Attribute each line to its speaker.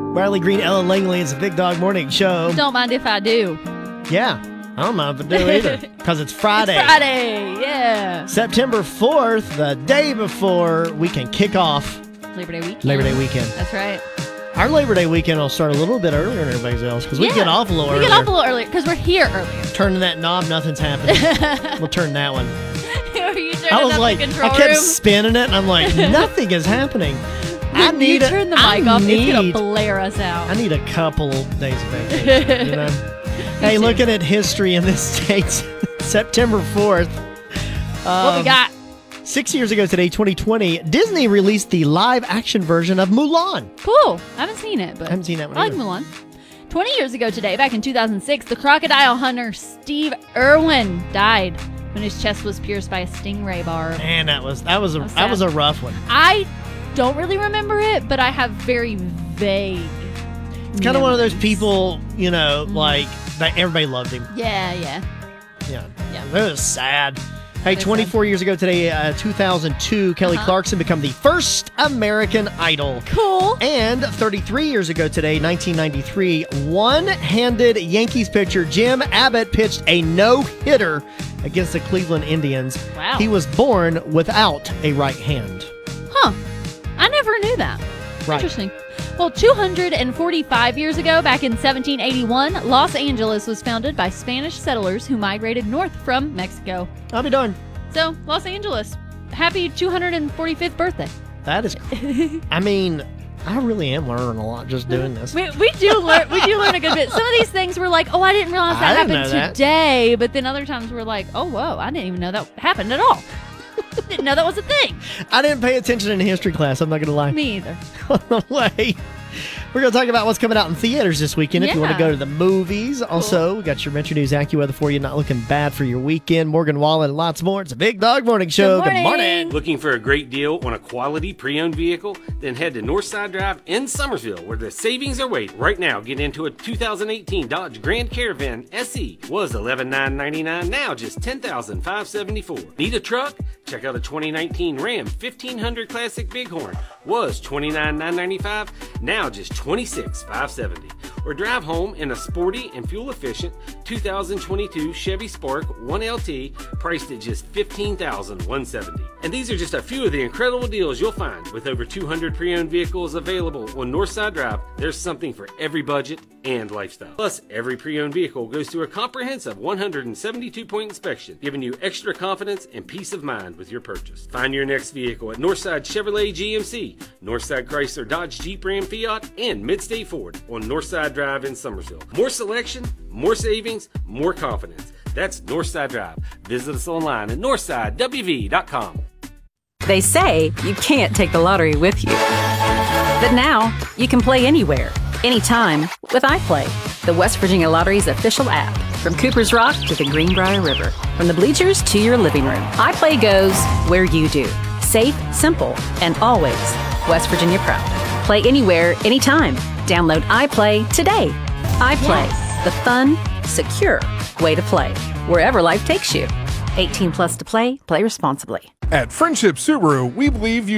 Speaker 1: Riley Green, Ellen Langley. It's a Big Dog Morning Show.
Speaker 2: Don't mind if I do.
Speaker 1: Yeah, I don't mind if I do either, because it's Friday.
Speaker 2: It's Friday, yeah.
Speaker 1: September 4th, the day before we can kick off
Speaker 2: Labor Day weekend.
Speaker 1: Labor Day weekend.
Speaker 2: That's right.
Speaker 1: Our Labor Day weekend will start a little bit earlier than everybody else, because we get off a little earlier.
Speaker 2: We get off a little earlier, because we're here earlier.
Speaker 1: Turning that knob, nothing's happening. We'll turn that one.
Speaker 2: I
Speaker 1: was like, I kept spinning it, and I'm like, nothing is happening.
Speaker 2: When you turn the mic off, it's going to blare us out.
Speaker 1: I need a couple days of vacation, you know? Hey, looking at history in this state, September 4th.
Speaker 2: What we got?
Speaker 1: 6 years ago today, 2020, Disney released the live-action version of Mulan.
Speaker 2: Cool. I haven't seen it, but
Speaker 1: I haven't seen that one
Speaker 2: I like
Speaker 1: either.
Speaker 2: Mulan. 20 years ago today, back in 2006, the crocodile hunter Steve Irwin died when his chest was pierced by a stingray barb.
Speaker 1: Man, that was a rough one.
Speaker 2: I don't really remember it, but I have very vague.
Speaker 1: It's kind of one of those people, you know, like that everybody loved him.
Speaker 2: Yeah.
Speaker 1: It was sad. Hey, 24 years ago today, 2002, Kelly Clarkson became the first American Idol.
Speaker 2: Cool.
Speaker 1: And 33 years ago today, 1993, one-handed Yankees pitcher Jim Abbott pitched a no-hitter against the Cleveland Indians.
Speaker 2: Wow.
Speaker 1: He was born without a right hand.
Speaker 2: Huh. I never knew that.
Speaker 1: Right.
Speaker 2: Interesting. Well, 245 years ago, back in 1781, Los Angeles was founded by Spanish settlers who migrated north from Mexico.
Speaker 1: I'll be darned.
Speaker 2: So, Los Angeles, happy 245th birthday.
Speaker 1: That is, I mean, I really am learning a lot just doing this.
Speaker 2: We do learn a good bit. Some of these things we're like, oh, I didn't realize that happened today. But then other times we're like, oh, whoa, I didn't even know that happened at all. Didn't know that was a thing.
Speaker 1: I didn't pay attention in history class, I'm not going to lie.
Speaker 2: Me either.
Speaker 1: On the way, we're going to talk about what's coming out in theaters this weekend if you want to go to the movies. Also, we got your Metro News AccuWeather for you, not looking bad for your weekend. Morgan Wallen and lots more. It's a Big Dog Morning Show.
Speaker 2: Good morning.
Speaker 3: Looking for a great deal on a quality pre-owned vehicle? Then head to Northside Drive in Summersville, where the savings are waiting. Right now, get into a 2018 Dodge Grand Caravan SE. Was $11,999, now just $10,574. Need a truck? Check out a 2019 Ram 1500 Classic Bighorn. Was $29,995, now just $26,570. Or drive home in a sporty and fuel-efficient 2022 Chevy Spark 1LT, priced at just $15,170. And these are just a few of the incredible deals you'll find. With over 200 pre-owned vehicles available on Northside Drive, there's something for every budget and lifestyle. Plus, every pre-owned vehicle goes through a comprehensive 172-point inspection, giving you extra confidence and peace of mind with your purchase. Find your next vehicle at Northside Chevrolet GMC, Northside Chrysler Dodge Jeep Ram Fiat, and Midstate Ford on Northside Drive in Summersville. More selection, more savings, more confidence. That's Northside Drive. Visit us online at northsidewv.com.
Speaker 4: They say you can't take the lottery with you. But now, you can play anywhere, anytime with iPlay, the West Virginia Lottery's official app. From Cooper's Rock to the Greenbrier River, from the bleachers to your living room, iPlay goes where you do. Safe, simple, and always West Virginia proud. Play anywhere, anytime. Download iPlay today. iPlay, the fun, secure way to play, wherever life takes you. 18 plus to play responsibly.
Speaker 5: At Friendship Subaru, we believe you